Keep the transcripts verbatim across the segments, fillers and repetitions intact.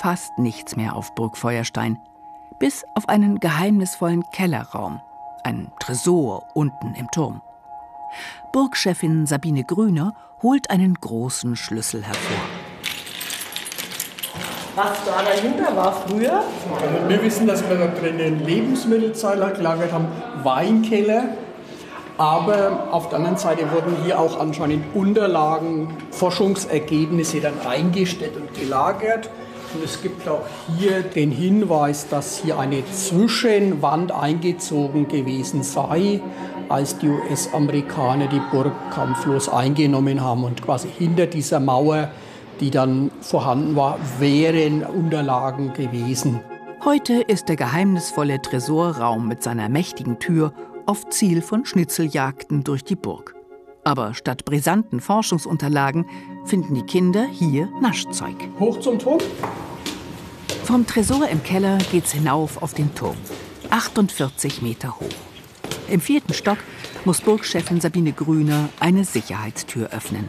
fast nichts mehr auf Burg Feuerstein, bis auf einen geheimnisvollen Kellerraum, einen Tresor unten im Turm. Burgchefin Sabine Grüner holt einen großen Schlüssel hervor. Was da dahinter war früher? Also wir wissen, dass wir da drinnen Lebensmittelzeiler gelagert haben, Weinkeller. Aber auf der anderen Seite wurden hier auch anscheinend Unterlagen, Forschungsergebnisse dann eingestellt und gelagert. Und es gibt auch hier den Hinweis, dass hier eine Zwischenwand eingezogen gewesen sei, als die U S-Amerikaner die Burg kampflos eingenommen haben. Und quasi hinter dieser Mauer, die dann vorhanden war, wären Unterlagen gewesen. Heute ist der geheimnisvolle Tresorraum mit seiner mächtigen Tür oft Ziel von Schnitzeljagden durch die Burg. Aber statt brisanten Forschungsunterlagen finden die Kinder hier Naschzeug. Hoch zum Turm. Vom Tresor im Keller geht's hinauf auf den Turm, achtundvierzig Meter hoch. Im vierten Stock muss Burgchefin Sabine Grüner eine Sicherheitstür öffnen.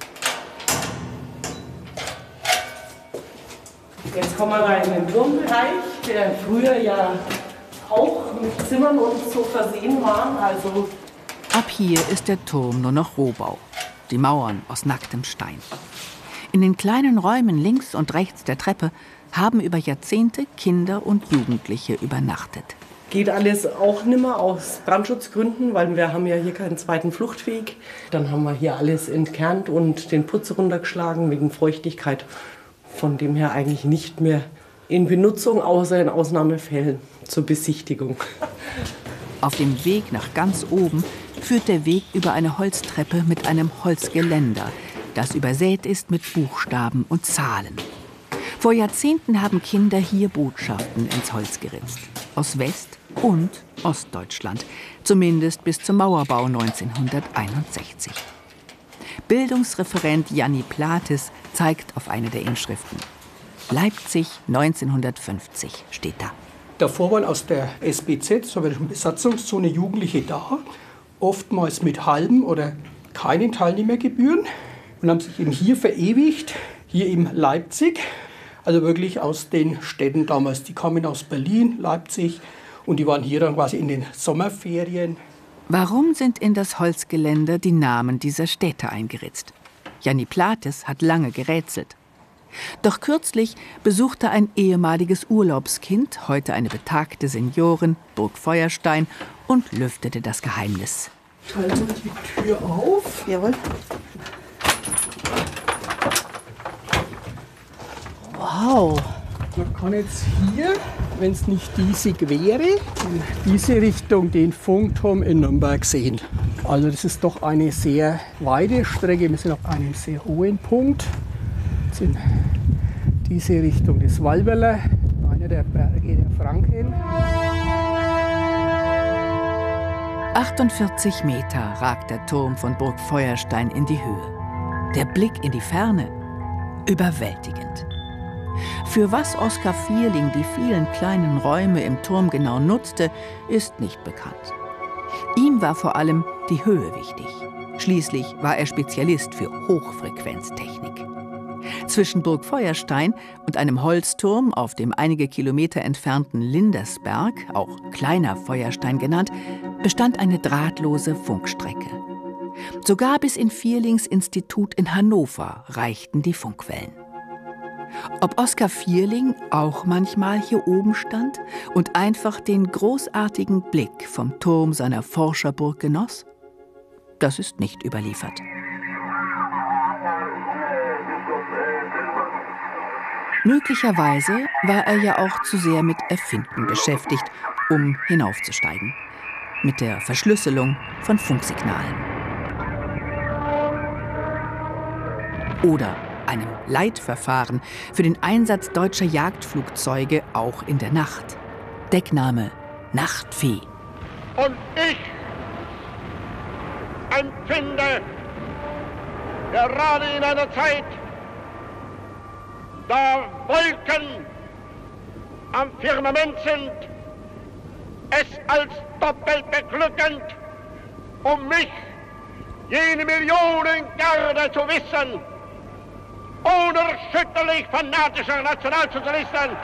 Jetzt kommen wir da in den Turmbereich, der früher ja auch mit Zimmern und so versehen war. Also Ab hier ist der Turm nur noch Rohbau, die Mauern aus nacktem Stein. In den kleinen Räumen links und rechts der Treppe haben über Jahrzehnte Kinder und Jugendliche übernachtet. Geht alles auch nimmer aus Brandschutzgründen, weil wir haben ja hier keinen zweiten Fluchtweg. Dann haben wir hier alles entkernt und den Putz runtergeschlagen wegen Feuchtigkeit. Von dem her eigentlich nicht mehr in Benutzung, außer in Ausnahmefällen zur Besichtigung. Auf dem Weg nach ganz oben führt der Weg über eine Holztreppe mit einem Holzgeländer, das übersät ist mit Buchstaben und Zahlen. Vor Jahrzehnten haben Kinder hier Botschaften ins Holz geritzt. Aus West- und Ostdeutschland, zumindest bis zum Mauerbau neunzehnhunderteinundsechzig. Bildungsreferent Janni Plates zeigt auf eine der Inschriften. Leipzig neunzehnhundertfünfzig steht da. Davor waren aus der S B Z, sowjetischen Besatzungszone, Jugendliche da, oftmals mit halben oder keinen Teilnehmergebühren und haben sich eben hier verewigt, hier in Leipzig. Also wirklich aus den Städten damals. Die kamen aus Berlin, Leipzig und die waren hier dann quasi in den Sommerferien. Warum sind in das Holzgeländer die Namen dieser Städte eingeritzt? Janni Plates hat lange gerätselt. Doch kürzlich besuchte ein ehemaliges Urlaubskind, heute eine betagte Seniorin, Burg Feuerstein und lüftete das Geheimnis. Halten wir die Tür auf. Jawohl. Wow. Man kann jetzt hier, wenn es nicht diesig wäre, in diese Richtung den Funkturm in Nürnberg sehen. Also das ist doch eine sehr weite Strecke. Wir sind auf einem sehr hohen Punkt. Jetzt in diese Richtung des Walberler, einer der Berge der Franken. achtundvierzig Meter ragt der Turm von Burg Feuerstein in die Höhe. Der Blick in die Ferne, überwältigend. Für was Oskar Vierling die vielen kleinen Räume im Turm genau nutzte, ist nicht bekannt. Ihm war vor allem die Höhe wichtig. Schließlich war er Spezialist für Hochfrequenztechnik. Zwischen Burg Feuerstein und einem Holzturm auf dem einige Kilometer entfernten Lindersberg, auch Kleiner Feuerstein genannt, bestand eine drahtlose Funkstrecke. Sogar bis in Vierlings Institut in Hannover reichten die Funkwellen. Ob Oskar Vierling auch manchmal hier oben stand und einfach den großartigen Blick vom Turm seiner Forscherburg genoss? Das ist nicht überliefert. Möglicherweise war er ja auch zu sehr mit Erfinden beschäftigt, um hinaufzusteigen. Mit der Verschlüsselung von Funksignalen. Oder einem Leitverfahren für den Einsatz deutscher Jagdflugzeuge auch in der Nacht. Deckname Nachtfee. Und ich empfinde, gerade in einer Zeit, da Wolken am Firmament sind, es als doppelt beglückend, um mich, jene Millionengarde zu wissen, unerschütterlich fanatischer Nationalsozialisten